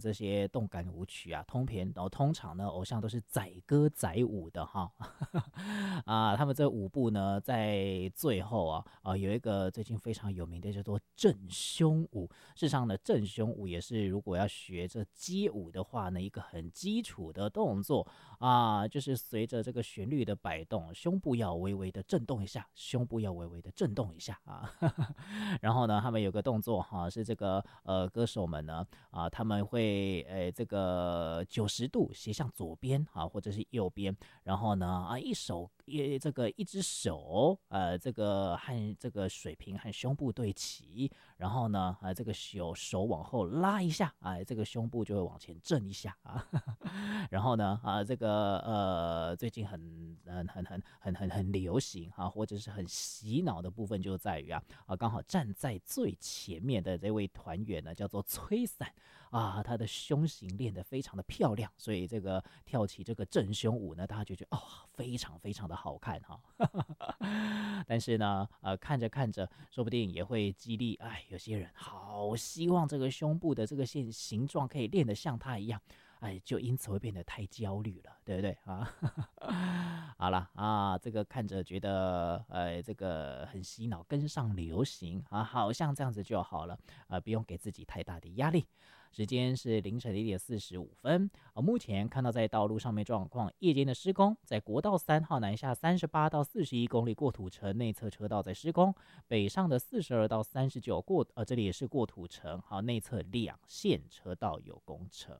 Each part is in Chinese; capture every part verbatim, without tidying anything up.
这些动感舞曲啊，通篇然后通常呢，偶像都是载歌载舞的哈。啊，他们这舞步呢，在最后啊啊有一个最近非常有名的叫做正胸舞。事实上呢，正胸舞也是如果要学这街舞的话呢，一个很基础的动作啊，就是随着这个旋律的摆动，胸部要微微的震动一下，胸部要微微的震动一下啊。然后呢，他们有个动作哈、啊，是这个呃歌手们呢啊，他们会呃这个九十度斜向左边啊，或者是右边，然后呢啊一手一这个一只手呃这个和这个水平和胸部对齐，然后呢啊这个手手往后拉一下啊，这个胸部就会往前震一下啊。然后呢啊这个呃最近很很很很很很很流行啊，或者是很洗脑的部分就在于啊啊刚好站在最前面的这位团员呢叫做崔散啊，他的胸型练得非常的漂亮，所以这个跳起这个正胸舞呢，大家就觉得哦非常非常的好看哈。但是呢呃看着看着，说不定也会激励哎有些人好希望这个胸部的这个线形状可以练得像他一样。哎，就因此会变得太焦虑了，对不对啊？好了啊，这个看着觉得，呃，这个很洗脑，跟上流行啊，好像这样子就好了，呃，不用给自己太大的压力。时间是凌晨的一点四十五分，呃，目前看到在道路上面状况，夜间的施工，在国道三号南下三十八到四十一公里过土城内侧车道在施工，北上的四十二到三十九过，呃，这里也是过土城，好，内侧两线车道有工程。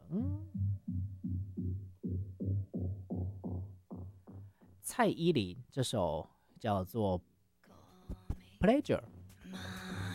蔡依林这首叫做《Pleasure》。